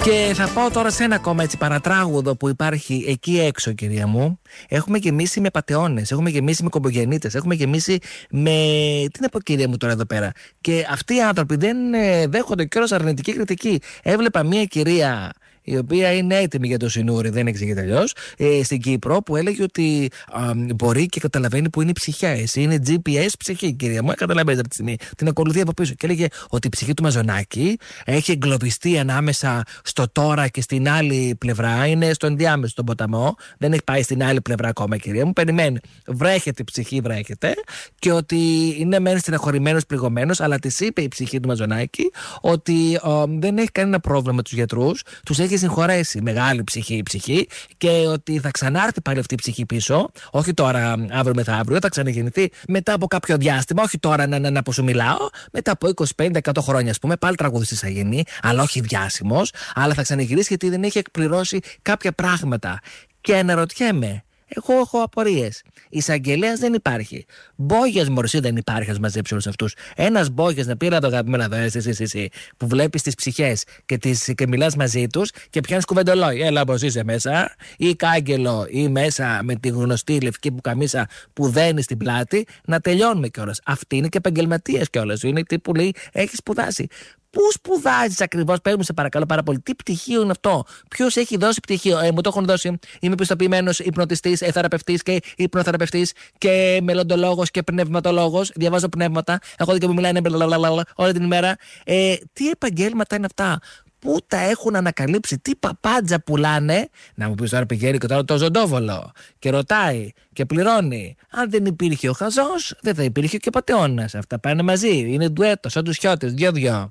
Και θα πάω τώρα σε ένα ακόμα έτσι παρατράγουδο που υπάρχει εκεί έξω, κυρία μου. Έχουμε γεμίσει με πατεώνες, έχουμε γεμίσει με κομπογεννήτες, έχουμε γεμίσει με. Τι να πω, κυρία μου, τώρα εδώ πέρα. Και αυτοί οι άνθρωποι δεν δέχονται κιόλας αρνητική κριτική. Έβλεπα μια κυρία, η οποία είναι έτοιμη για το σινούρι, δεν εξηγείται αλλιώς, στην Κύπρο, που έλεγε ότι μπορεί και καταλαβαίνει που είναι η ψυχιά. Είναι GPS ψυχή, κυρία μου, καταλαβαίνετε από τη στιγμή. Την ακολουθεί από πίσω. Και έλεγε ότι η ψυχή του Μαζονάκη έχει εγκλωβιστεί ανάμεσα στο τώρα και στην άλλη πλευρά. Είναι στο ενδιάμεσο τον ποταμό. Δεν έχει πάει στην άλλη πλευρά ακόμα, κυρία μου. Περιμένει. Βρέχεται η ψυχή, βρέχεται. Και ότι είναι μεν στεναχωρημένος, πληγωμένος, αλλά της είπε η ψυχή του Μαζονάκη ότι δεν έχει κανένα πρόβλημα με τους γιατρούς. Τους έχει συγχωρέσει, μεγάλη ψυχή, και ότι θα ξανάρθει πάλι αυτή η ψυχή πίσω, όχι τώρα, αύριο μεθαύριο, θα ξαναγεννηθεί μετά από κάποιο διάστημα, όχι τώρα να πω σου μιλάω, μετά από 25-100 χρόνια, ας πούμε, πάλι τραγουδιστής θα γίνει, αλλά όχι διάσημος, αλλά θα ξαναγυρίσει γιατί δεν έχει εκπληρώσει κάποια πράγματα. Και αναρωτιέμαι, εγώ έχω απορίες. Εισαγγελέας δεν υπάρχει. Μπόγιας μορσή δεν υπάρχει, ας μαζέψει όλους αυτούς. Ένας μπόγιας να πει, να το αγαπημένα εδώ, εσύ, που βλέπεις τις ψυχές και μιλάς μαζί τους και πιάνεις κουβεντολόι. Έλα, πως είσαι μέσα. Ή κάγκελο, ή μέσα με τη γνωστή λευκή πουκαμίσα που δένει στην πλάτη, να τελειώνουμε κιόλας. Αυτοί είναι και επαγγελματίες κιόλας. Είναι τι που λέει, έχει σπουδάσει. Πού σπουδάζεις ακριβώς, πες μου σε παρακαλώ πάρα πολύ, τι πτυχίο είναι αυτό, ποιος έχει δώσει πτυχίο, μου το έχουν δώσει, είμαι πιστοποιημένος υπνοτιστής, θεραπευτής και υπνοθεραπευτής και μελλοντολόγος και πνευματολόγος, διαβάζω πνεύματα, έχω δει και που μιλάνε όλη την ημέρα. Τι επαγγέλματα είναι αυτά, πού τα έχουν ανακαλύψει, τι παπάντζα πουλάνε, να μου πεις τώρα πηγαίνει και τώρα το Ζωντόβολο και ρωτάει και πληρώνει. Αν δεν υπήρχε ο χαζός, δεν θα υπήρχε και ο πατεώνας. Αυτά πάνε μαζί, είναι ντουέτο, σαν τους χιώτες, δυο-δυο.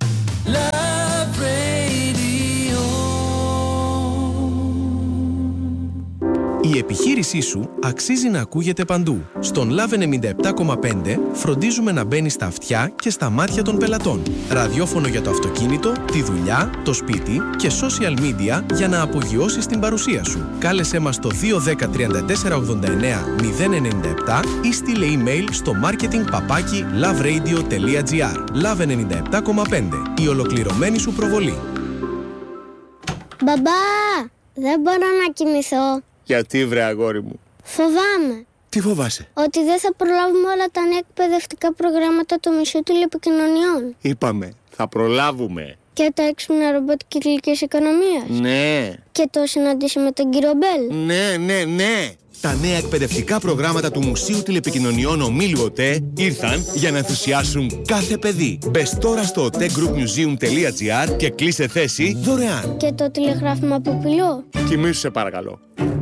Η επιχείρησή σου αξίζει να ακούγεται παντού. Στον Love 97,5 φροντίζουμε να μπαίνει στα αυτιά και στα μάτια των πελατών. Ραδιόφωνο για το αυτοκίνητο, τη δουλειά, το σπίτι και social media για να απογειώσεις την παρουσία σου. Κάλεσέ μας στο 210 34 89 097 ή στείλε email στο marketing@loveradio.gr. Love 97,5. Η ολοκληρωμένη σου προβολή. Μπαμπά, δεν μπορώ να κοιμηθώ. Γιατί βρε αγόρι μου? Φοβάμαι. Τι φοβάσαι? Ότι δεν θα προλάβουμε όλα τα νέα εκπαιδευτικά προγράμματα του Μουσείου Τηλεπικοινωνιών. Είπαμε, θα προλάβουμε. Και τα έξυπνα ρομπότ κυκλικής οικονομίας. Ναι. Και το συναντήσει με τον κύριο Μπέλ. Ναι. Τα νέα εκπαιδευτικά προγράμματα του Μουσείου Τηλεπικοινωνιών Ομίλου ΟΤΕ ήρθαν για να ενθουσιάσουν κάθε παιδί. Μπες τώρα στο otegroupmuseum.gr και κλείσε θέση δωρεάν. Και το τηλεγράφημα Ποπηλού. Κοιμήσου σε παρακαλώ.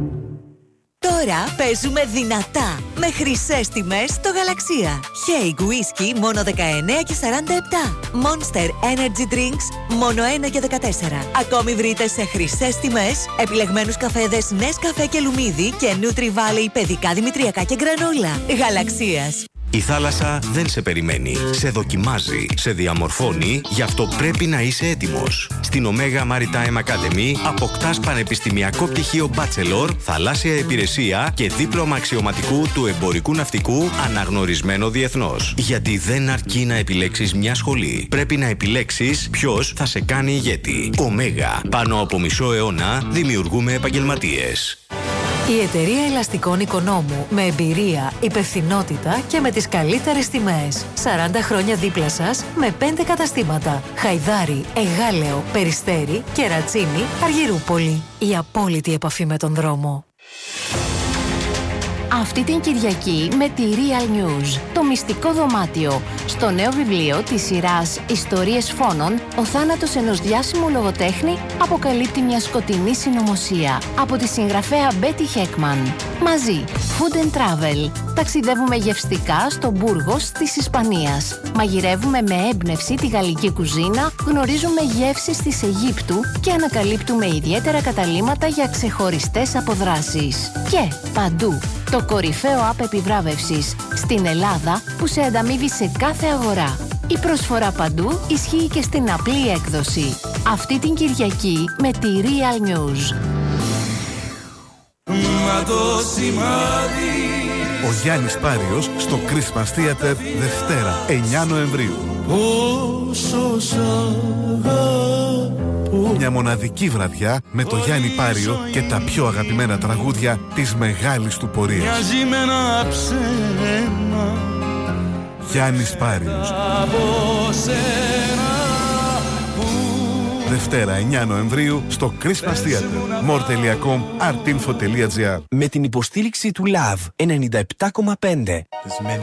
Τώρα παίζουμε δυνατά με χρυσές τιμές στο Γαλαξία. Hake Whisky μόνο 19,47. Monster Energy Drinks μόνο 1,14. Ακόμη βρείτε σε χρυσές τιμές επιλεγμένους καφέδες Nescafé και Λουμίδι και Nutri Valley παιδικά δημητριακά και γκρανόλα. Γαλαξίας. Η θάλασσα δεν σε περιμένει. Σε δοκιμάζει, σε διαμορφώνει, γι' αυτό πρέπει να είσαι έτοιμος. Στην Omega Maritime Academy αποκτάς πανεπιστημιακό πτυχίο Bachelor, θαλάσσια υπηρεσία και δίπλωμα αξιωματικού του εμπορικού ναυτικού αναγνωρισμένο διεθνώς. Γιατί δεν αρκεί να επιλέξεις μια σχολή. Πρέπει να επιλέξεις ποιος θα σε κάνει ηγέτη. Omega. Πάνω από μισό αιώνα δημιουργούμε επαγγελματίες. Η εταιρεία ελαστικών Οικονόμου, με εμπειρία, υπευθυνότητα και με τις καλύτερες τιμές. 40 χρόνια δίπλα σας με 5 καταστήματα. Χαϊδάρι, Εγάλεο, Περιστέρι, Κερατσίνη, Αργυρούπολη. Η απόλυτη επαφή με τον δρόμο. Αυτή την Κυριακή με τη Real News, το μυστικό δωμάτιο. Στο νέο βιβλίο της σειράς «Ιστορίες φόνων», ο θάνατος ενός διάσημου λογοτέχνη αποκαλύπτει μια σκοτεινή συνωμοσία από τη συγγραφέα Μπέτι Χέκμαν. Μαζί, Food and Travel. Ταξιδεύουμε γευστικά στο Μπούργος της Ισπανίας. Μαγειρεύουμε με έμπνευση τη γαλλική κουζίνα, γνωρίζουμε γεύσεις της Αιγύπτου και ανακαλύπτουμε ιδιαίτερα καταλύματα για ξεχωριστές αποδράσεις. Και παντού, το κορυφαίο app επιβράβευσης στην Ελλάδα που σε ανταμείβει σε κάθε αγορά. Η προσφορά παντού ισχύει και στην απλή έκδοση. Αυτή την Κυριακή με τη Real News. Ο Γιάννης Πάριος στο Christmas Theater Δευτέρα 9 Νοεμβρίου. Μια μοναδική βραδιά με το Γιάννη Πάριο και τα πιο αγαπημένα τραγούδια της μεγάλης του πορείας. Μοιάζει με ένα ψέμα. Γιάννης Πάριος. Δευτέρα 9 Νοεμβρίου στο Christmas Theater. more.com, artinfo.gr. Με την υποστήριξη του LAV 97,5.